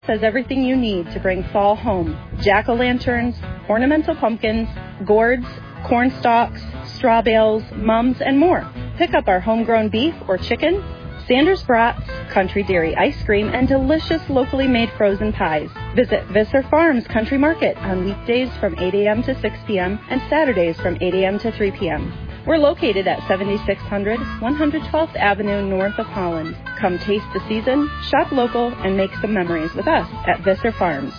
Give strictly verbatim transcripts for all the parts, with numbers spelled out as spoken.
has everything you need to bring fall home. Jack-o'-lanterns, ornamental pumpkins, gourds, corn stalks, straw bales, mums, and more. Pick up our homegrown beef or chicken, Sanders brats, country dairy ice cream, and delicious locally made frozen pies. Visit Visser Farms Country Market on weekdays from eight a.m. to six p.m. and Saturdays from eight a.m. to three p.m. We're located at seventy-six hundred one hundred twelfth Avenue north of Holland. Come taste the season, shop local, and make some memories with us at Visser Farms.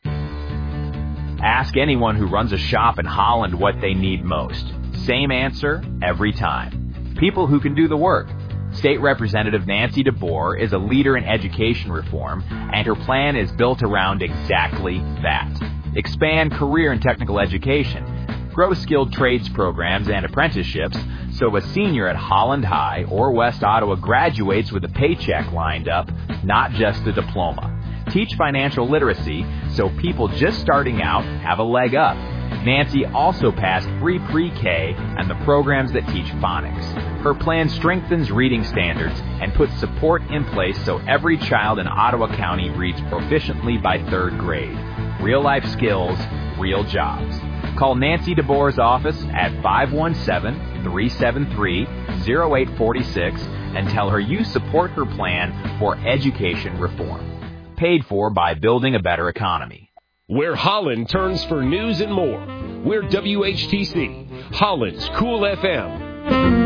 Ask anyone who runs a shop in Holland what they need most. Same answer every time. People who can do the work. State Representative Nancy DeBoer is a leader in education reform, and her plan is built around exactly that. Expand career and technical education. Grow skilled trades programs and apprenticeships so a senior at Holland High or West Ottawa graduates with a paycheck lined up, not just a diploma. Teach financial literacy so people just starting out have a leg up. Nancy also passed free pre-K and the programs that teach phonics. Her plan strengthens reading standards and puts support in place so every child in Ottawa County reads proficiently by third grade. Real-life skills, real jobs. Call Nancy DeBoer's office at five one seven, three seven three, zero eight four six and tell her you support her plan for education reform. Paid for by Building a Better Economy. Where Holland turns for news and more. We're W H T C, Holland's Cool F M.